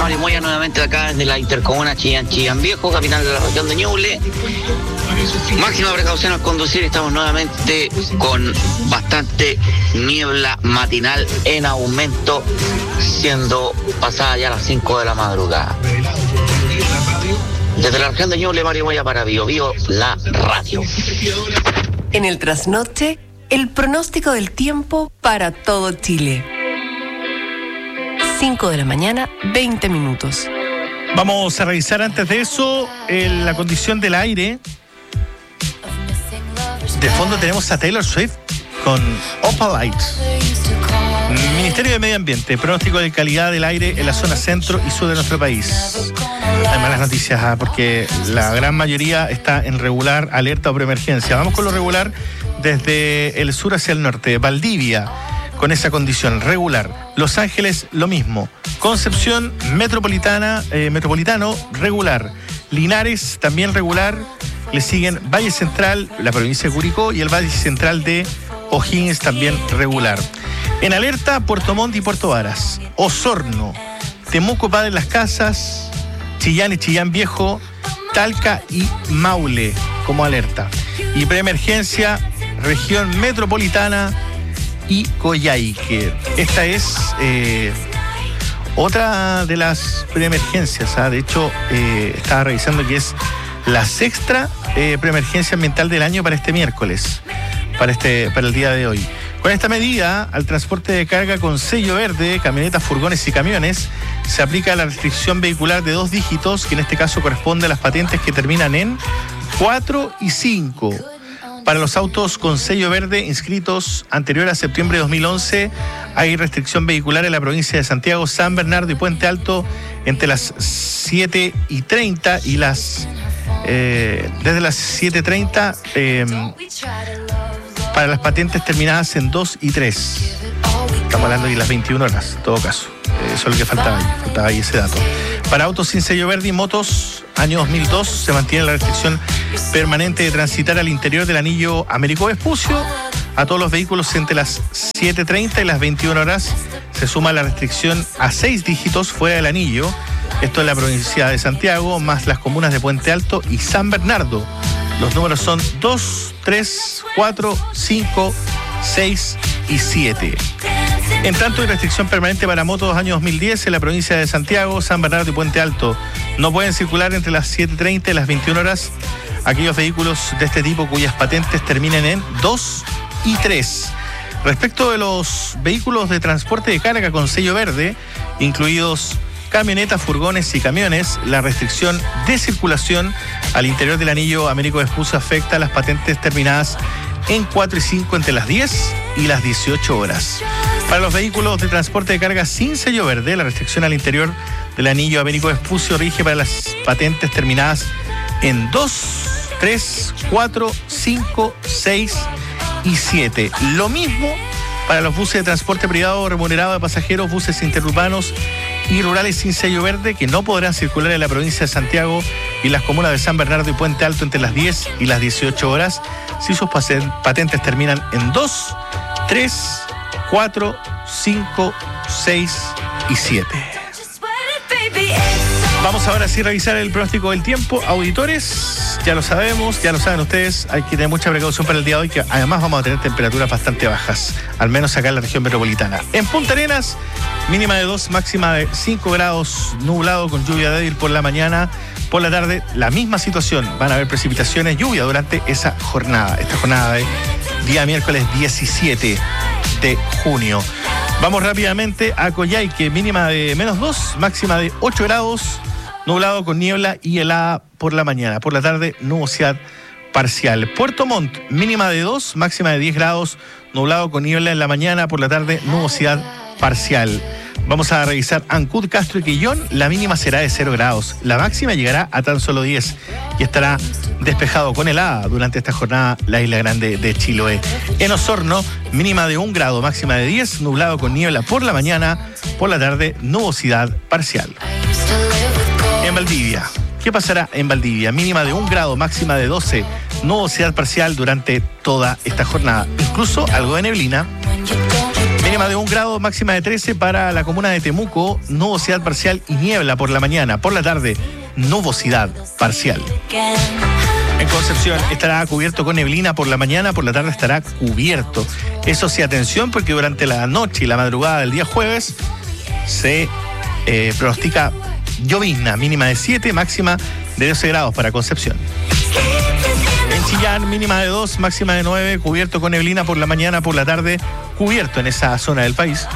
Mario Moya nuevamente acá desde la intercomuna Chillán Viejo, capital de la región de Ñuble. Máxima precaución al conducir, estamos nuevamente con bastante niebla matinal en aumento, siendo pasada ya las 5 de la madrugada. Desde la región de Ñuble, Mario Moya para Bio Bio, la radio. En el trasnoche, el pronóstico del tiempo para todo Chile. 5 de la mañana, 20 minutos. Vamos a revisar antes de eso la condición del aire. De fondo tenemos a Taylor Swift con Opalite. Ministerio de Medio Ambiente, pronóstico de calidad del aire en la zona centro y sur de nuestro país. Hay malas noticias porque la gran mayoría está en regular, alerta o preemergencia. Vamos con lo regular desde el sur hacia el norte. Valdivia, con esa condición regular. Los Ángeles, lo mismo. Concepción, metropolitano, regular. Linares, también regular. Le siguen Valle Central, la provincia de Curicó, y el Valle Central de O'Higgins, también regular. En alerta, Puerto Montt y Puerto Varas. Osorno, Temuco, Padre Las Casas, Chillán y Chillán Viejo, Talca y Maule como alerta. Y preemergencia, región metropolitana y Coyhaique. Esta es otra de las preemergencias. De hecho, estaba revisando que es la sexta preemergencia ambiental del año para este miércoles, para el día de hoy. Con esta medida, al transporte de carga con sello verde, camionetas, furgones y camiones, se aplica la restricción vehicular de 2 dígitos, que en este caso corresponde a las patentes que terminan en 4 y 5. Para los autos con sello verde inscritos anterior a septiembre de 2011, hay restricción vehicular en la provincia de Santiago, San Bernardo y Puente Alto entre las 7:30 y desde las 7:30 para las patentes terminadas en 2 y 3. Estamos hablando de las 21 horas, en todo caso. Eso es lo que faltaba ahí ese dato. Para autos sin sello verde y motos, año 2002, se mantiene la restricción permanente de transitar al interior del anillo Américo Vespucio. A todos los vehículos entre las 7:30 y las 21 horas se suma la restricción a 6 dígitos fuera del anillo. Esto es la provincia de Santiago, más las comunas de Puente Alto y San Bernardo. Los números son 2, 3, 4, 5, 6 y 7. En tanto, hay restricción permanente para motos año 2010 en la provincia de Santiago, San Bernardo y Puente Alto. No pueden circular entre las 7:30 y las 21 horas aquellos vehículos de este tipo cuyas patentes terminen en 2 y 3. Respecto de los vehículos de transporte de carga con sello verde, incluidos camionetas, furgones y camiones, la restricción de circulación al interior del anillo Américo Vespucio afecta a las patentes terminadas en 4 y 5 entre las 10 y las 18 horas. Para los vehículos de transporte de carga sin sello verde, la restricción al interior del anillo Américo Vespucio rige para las patentes terminadas en 2, 3, 4, 5, 6 y 7. Lo mismo para los buses de transporte privado remunerado de pasajeros, buses interurbanos y rurales sin sello verde que no podrán circular en la provincia de Santiago y las comunas de San Bernardo y Puente Alto entre las 10 y las 18 horas si sus patentes terminan en 2, 3, 4, 5, 6 y 7. Vamos ahora sí a revisar el pronóstico del tiempo. Auditores, ya lo sabemos, ya lo saben ustedes, hay que tener mucha precaución para el día de hoy, que además vamos a tener temperaturas bastante bajas, al menos acá en la región metropolitana. En Punta Arenas, mínima de 2, máxima de 5 grados, nublado con lluvia débil por la mañana. Por la tarde, la misma situación, van a haber precipitaciones, lluvia durante esta jornada de día miércoles 17 de junio. Vamos rápidamente a Coyhaique, mínima de menos 2, máxima de 8 grados, nublado con niebla y helada por la mañana. Por la tarde, nubosidad parcial. Puerto Montt, mínima de 2, máxima de 10 grados, nublado con niebla en la mañana. Por la tarde, nubosidad parcial. Vamos a revisar Ancud, Castro y Quillón. La mínima será de 0 grados. La máxima llegará a tan solo 10 y estará despejado con helada durante esta jornada la Isla Grande de Chiloé. En Osorno, mínima de 1 grado, máxima de 10, nublado con niebla por la mañana. Por la tarde, nubosidad parcial. En Valdivia, ¿qué pasará en Valdivia? Mínima de 1 grado, máxima de 12, nubosidad parcial durante toda esta jornada. Incluso algo de neblina. Mínima de 1 grado, máxima de 13 para la comuna de Temuco, nubosidad parcial y niebla por la mañana. Por la tarde, nubosidad parcial. En Concepción estará cubierto con neblina por la mañana, por la tarde estará cubierto. Eso sí, atención, porque durante la noche y la madrugada del día jueves se pronostica llovizna, mínima de 7, máxima de 12 grados para Concepción. En Chillán, mínima de 2, máxima de 9, cubierto con neblina por la mañana, por la tarde cubierto en esa zona del país.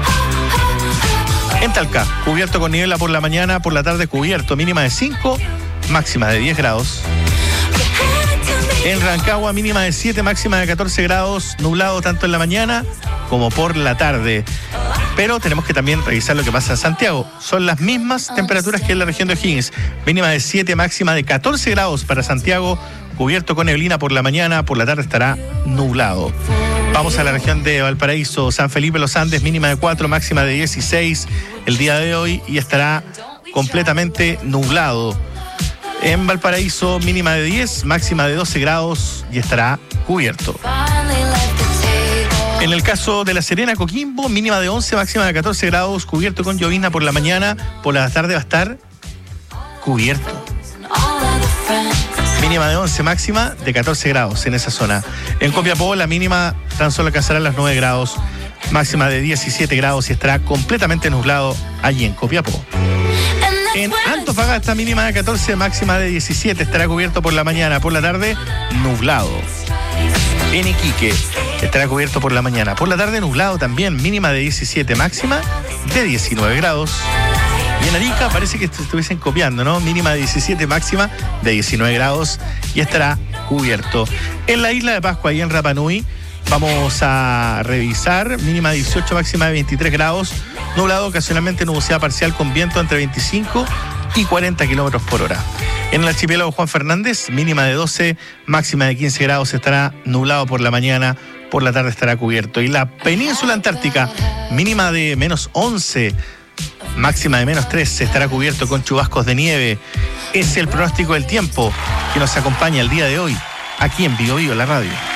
En Talca, cubierto con niebla por la mañana, por la tarde cubierto, mínima de 5, máxima de 10 grados. En Rancagua, mínima de 7, máxima de 14 grados, nublado tanto en la mañana como por la tarde. Pero tenemos que también revisar lo que pasa en Santiago. Son las mismas temperaturas que en la región de O'Higgins. Mínima de 7, máxima de 14 grados para Santiago, cubierto con neblina por la mañana, por la tarde estará nublado. Vamos a la región de Valparaíso, San Felipe Los Andes, mínima de 4, máxima de 16 el día de hoy y estará completamente nublado. En Valparaíso, mínima de 10, máxima de 12 grados y estará cubierto. En el caso de La Serena, Coquimbo, mínima de 11, máxima de 14 grados, cubierto con llovizna por la mañana, por la tarde va a estar cubierto. Mínima de 11, máxima de 14 grados en esa zona. En Copiapó, la mínima tan solo alcanzará las 9 grados, máxima de 17 grados y estará completamente nublado allí en Copiapó. En Antofagasta, mínima de 14, máxima de 17, estará cubierto por la mañana, por la tarde nublado. En Iquique, estará cubierto por la mañana, por la tarde nublado también, mínima de 17, máxima de 19 grados. Y en Arica parece que estuviesen copiando, ¿no? Mínima de 17, máxima de 19 grados y estará cubierto. En la isla de Pascua y en Rapa Nui vamos a revisar mínima de 18, máxima de 23 grados, nublado, ocasionalmente nubosidad parcial con viento entre 25 y 40 kilómetros por hora. En el archipiélago Juan Fernández, mínima de 12, máxima de 15 grados, estará nublado por la mañana, por la tarde estará cubierto. Y la península antártica, mínima de menos 11, máxima de menos 3, estará cubierto con chubascos de nieve. Es el pronóstico del tiempo que nos acompaña el día de hoy, aquí en Bio Bio, la radio.